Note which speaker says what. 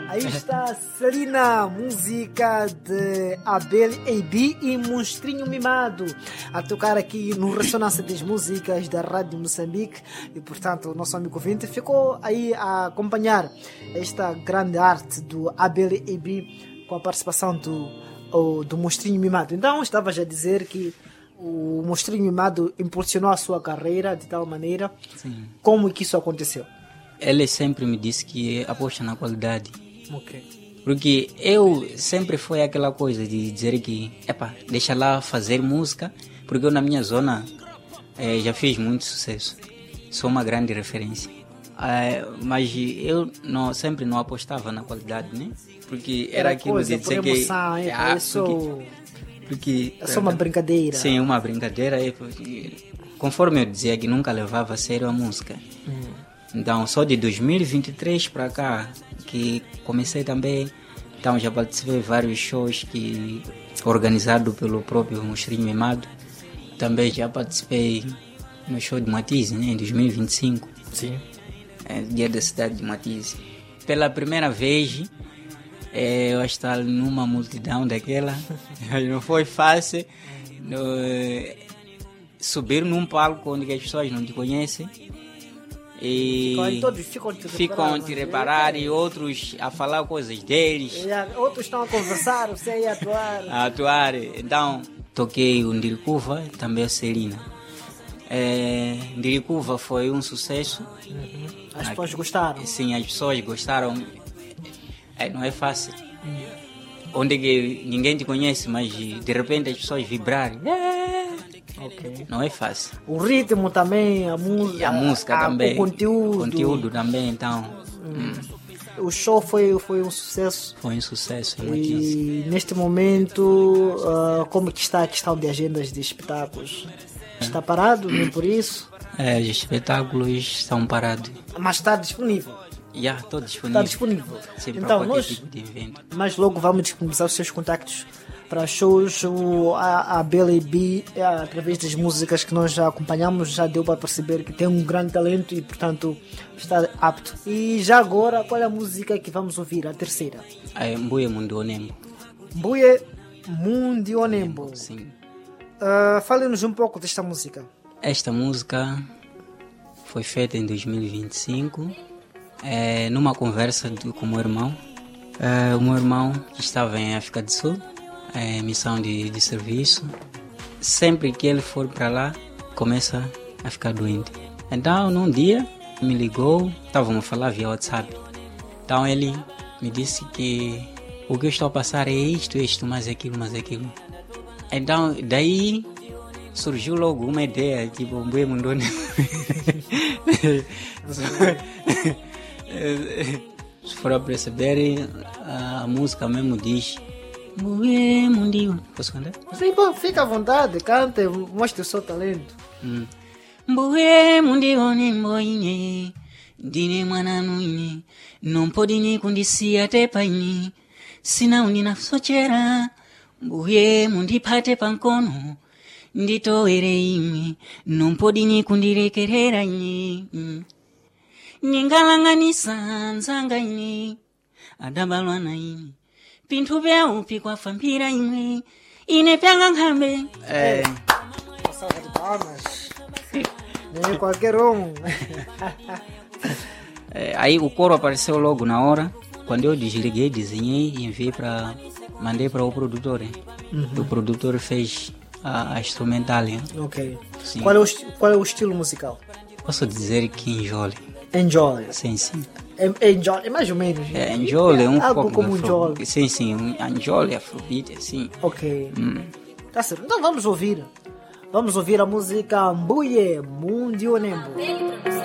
Speaker 1: Aí está Celina, música de Abel AB e Monstrinho Mimado, a tocar aqui no Ressonância das Músicas da Rádio Moçambique. E, portanto, o nosso amigo ouvinte ficou aí a acompanhar esta grande arte do Abel AB com a participação do Monstrinho Mimado. Então, estava já a dizer que o Monstrinho Mimado impulsionou a sua carreira de tal maneira.
Speaker 2: Sim.
Speaker 1: Como que isso aconteceu?
Speaker 2: Ele sempre me disse que aposta na qualidade.
Speaker 1: Ok.
Speaker 2: Porque eu sempre foi aquela coisa de dizer que, deixa lá fazer música, porque eu na minha zona já fiz muito sucesso. Sou uma grande referência. Mas eu sempre não apostava na qualidade, né? Porque era aquilo
Speaker 1: coisa,
Speaker 2: de dizer
Speaker 1: por emoção,
Speaker 2: porque
Speaker 1: é só uma brincadeira.
Speaker 2: Sim, uma brincadeira. Conforme eu dizia que nunca levava a sério a música. Então, só de 2023 para cá que comecei também. Então, já participei de vários shows organizados pelo próprio Monstrinho Mimado. Também já participei no show de Matize, né, em 2025.
Speaker 1: Sim.
Speaker 2: Dia da cidade de Matize. Pela primeira vez, eu estava numa multidão daquela. Não foi fácil subir num palco onde as pessoas não te conhecem. E
Speaker 1: todos ficam
Speaker 2: a te reparar e outros a falar coisas deles.
Speaker 1: Outros estão a conversar, você aí a
Speaker 2: atuar. Então, toquei o Ndiricuva, também a Celina. Ndiricuva foi um sucesso.
Speaker 1: As pessoas gostaram?
Speaker 2: Sim, as pessoas gostaram. Não é fácil. Onde que ninguém te conhece, mas de repente as pessoas vibrarem.
Speaker 1: Okay.
Speaker 2: Não é fácil.
Speaker 1: O ritmo também, a música
Speaker 2: também.
Speaker 1: O conteúdo
Speaker 2: também, então.
Speaker 1: O show foi um sucesso.
Speaker 2: Foi um sucesso.
Speaker 1: E neste momento, como que está a questão de agendas de espetáculos? Está parado, nem por isso?
Speaker 2: Os espetáculos estão parados.
Speaker 1: Mas está disponível?
Speaker 2: Estou disponível.
Speaker 1: Está disponível.
Speaker 2: Sim,
Speaker 1: então, nós,
Speaker 2: tipo de evento.
Speaker 1: Mas logo vamos disponibilizar os seus contactos para shows. A Bela B, através das músicas que nós já acompanhamos, já deu para perceber que tem um grande talento e, portanto, está apto. E já agora, qual é a música que vamos ouvir? A terceira?
Speaker 2: Mbuye Mundionembo.
Speaker 1: Mbuye Mundionembo.
Speaker 2: Sim.
Speaker 1: Fale-nos um pouco desta música.
Speaker 2: Esta música foi feita em 2025, numa conversa com o meu irmão. O meu irmão estava em África do Sul, missão de serviço. Sempre que ele for para lá, começa a ficar doente. Então, num dia, me ligou, estávamos a falar via WhatsApp. Então, ele me disse que o que eu estou a passar é isto, mais aquilo. Então, daí surgiu logo uma ideia, tipo, Mbuye Mundionembo. Se for a perceberem, a música mesmo diz Mbuye Mundionembo. Posso cantar?
Speaker 1: Sim, bom, fica à vontade, cante, mostre o seu talento.
Speaker 2: Mbuye Mundionembo ine, ndine mwana nuine, non podine kundisiya tepaine, sina unina sochera, Mbuye mundipate pankono, nditowere ime, non podine kundirekerera ine. Ningalanganisa nzanga ine, adabalwana ine, pintu vyaupi kwa fambira ine pyanga nkambe.
Speaker 1: Salva de palmas. Nem qualquer um.
Speaker 2: Aí o coro apareceu logo na hora. Quando eu desliguei, desenhei e mandei para o produtor. O produtor fez a instrumental.
Speaker 1: Ok.
Speaker 2: Sim.
Speaker 1: Qual é o estilo musical?
Speaker 2: Posso dizer que Enjole.
Speaker 1: Enjoy.
Speaker 2: Sim.
Speaker 1: Enjoy, é mais ou menos.
Speaker 2: Enjole é um
Speaker 1: algo
Speaker 2: pouco
Speaker 1: como Enjoy.
Speaker 2: Sim, Enjole, Afrobeat, assim.
Speaker 1: Ok. Tá certo. Então vamos ouvir a música Mbuye Mundionembo.